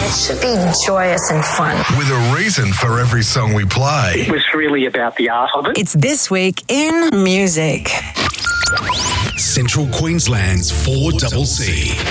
It should be joyous and fun. With a reason for every song we play. It was really about the art of it. It's This Week in Music. Central Queensland's 4CC.